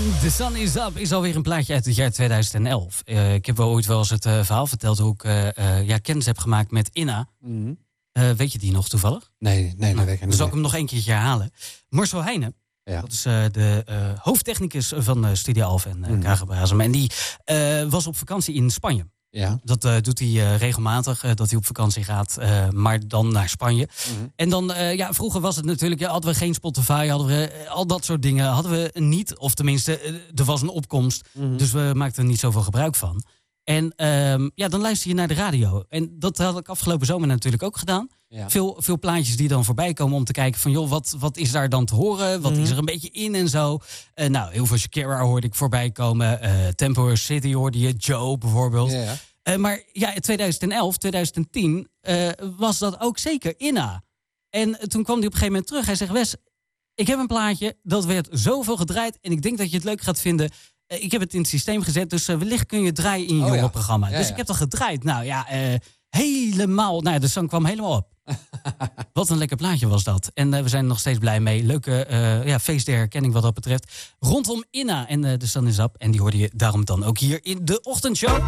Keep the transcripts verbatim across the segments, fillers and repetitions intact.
The Sun Is Up is alweer een plaatje uit het jaar tweeduizend elf. Uh, ik heb wel ooit wel eens het uh, verhaal verteld hoe ik uh, uh, ja, kennis heb gemaakt met Inna. Mm-hmm. Uh, weet je die nog toevallig? Nee, nee, nee. Nou, weet ik dan niet. zal ik hem nog een keertje herhalen. Marcel Heijnen, ja. Dat is uh, de uh, hoofdtechnicus van uh, Studio Alphen en uh, mm. K G B Hazem. En die uh, was op vakantie in Spanje. Ja. Dat uh, doet hij uh, regelmatig, uh, dat hij op vakantie gaat, uh, maar dan naar Spanje. Mm-hmm. En dan, uh, ja, vroeger was het natuurlijk, ja, hadden we geen Spotify, hadden we uh, al dat soort dingen hadden we niet. Of tenminste, uh, er was een opkomst, mm-hmm. dus we maakten er niet zoveel gebruik van. En uh, ja, dan luister je naar de radio. En dat had ik afgelopen zomer natuurlijk ook gedaan. Ja. Veel, veel plaatjes die dan voorbij komen om te kijken van, joh, wat, wat is daar dan te horen? Wat mm-hmm. is er een beetje in en zo? Uh, nou, heel veel Shakira hoorde ik voorbij komen. Uh, Tempo City hoorde je, Joe bijvoorbeeld. Ja, ja. Uh, maar ja, in tweeduizend elf, tweeduizend tien uh, was dat ook zeker Inna. En uh, toen kwam hij op een gegeven moment terug. Hij zegt, Wes, ik heb een plaatje, dat werd zoveel gedraaid en ik denk dat je het leuk gaat vinden. Uh, ik heb het in het systeem gezet, dus uh, wellicht kun je het draaien in je oh, ja. programma. Ja, dus ja. ik heb dat gedraaid. Nou ja, uh, helemaal, nou de zang kwam helemaal op. Wat een lekker plaatje was dat. En uh, we zijn er nog steeds blij mee. Leuke uh, ja, feest der herkenning wat dat betreft. Rondom Inna en uh, de Sun Is Up. En die hoorde je daarom dan ook hier in de ochtendshow.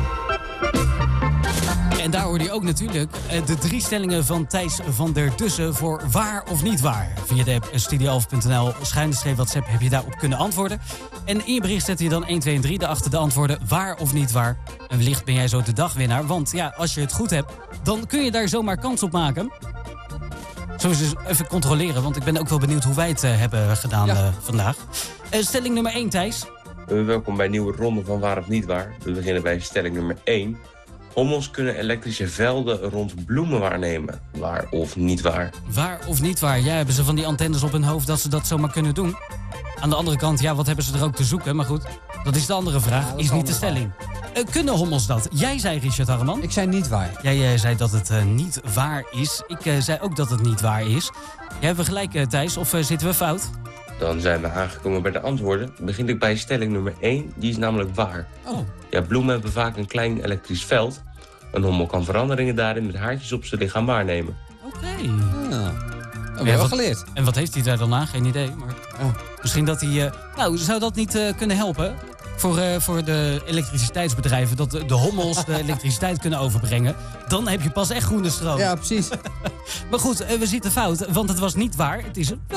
En daar hoorde je ook natuurlijk uh, de drie stellingen van Thijs van der Dussen voor waar of niet waar. Via de app studio alphen punt n l schuine streep WhatsApp heb je daarop kunnen antwoorden. En in je bericht zet je dan een, twee en drie daarachter de antwoorden waar of niet waar. En wellicht ben jij zo de dagwinnaar. Want ja, als je het goed hebt, dan kun je daar zomaar kans op maken. Zullen we eens even controleren, want ik ben ook wel benieuwd hoe wij het uh, hebben gedaan ja. uh, vandaag. Uh, stelling nummer één, Thijs. Uh, welkom bij een nieuwe ronde van waar of niet waar. We beginnen bij stelling nummer één. Hommels kunnen elektrische velden rond bloemen waarnemen. Waar of niet waar? Waar of niet waar? Ja, hebben ze van die antennes op hun hoofd dat ze dat zomaar kunnen doen? Aan de andere kant, ja, wat hebben ze er ook te zoeken? Maar goed, dat is de andere vraag, ja, is niet de stelling. Uh, kunnen hommels dat? Jij zei, Richard Harreman. Ik zei niet waar. Jij uh, zei dat het uh, niet waar is. Ik uh, zei ook dat het niet waar is. Jij hebben we gelijk, uh, Thijs, of uh, zitten we fout? Dan zijn we aangekomen bij de antwoorden. Begin ik bij stelling nummer één, die is namelijk waar. Oh. Ja, bloemen hebben vaak een klein elektrisch veld. Een hommel kan veranderingen daarin met haartjes op zijn lichaam waarnemen. Oké. Okay. Ja. Dat hebben we geleerd. En wat heeft hij daar dan aan? Geen idee. Maar oh. Misschien dat hij... Uh, nou, zou dat niet uh, kunnen helpen? Voor, uh, voor de elektriciteitsbedrijven. Dat de, de hommels de elektriciteit kunnen overbrengen. Dan heb je pas echt groene stroom. Ja, precies. Maar goed, uh, we zitten fout. Want het was niet waar. Het is